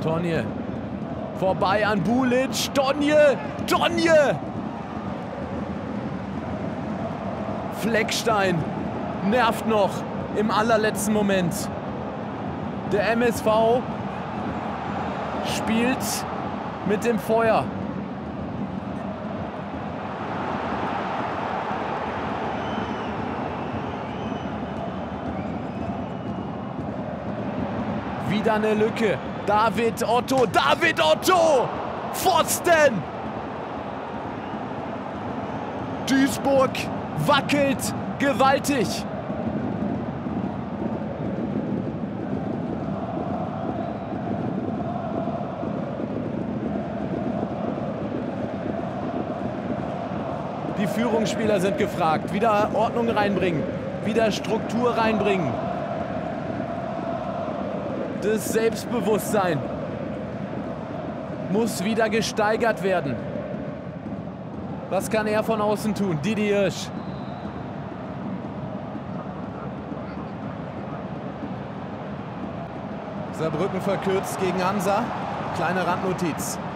Tonje. Vorbei an Bulic. Tonje. Tonje. Fleckstein. Nervt noch im allerletzten Moment. Der MSV spielt mit dem Feuer. Wieder eine Lücke. David Otto. David Otto! Pfosten! Duisburg wackelt gewaltig. Die Führungsspieler sind gefragt. Wieder Ordnung reinbringen. Wieder Struktur reinbringen. Das Selbstbewusstsein muss wieder gesteigert werden. Was kann er von außen tun? Didi Hirsch. Saarbrücken verkürzt gegen Hansa. Kleine Randnotiz.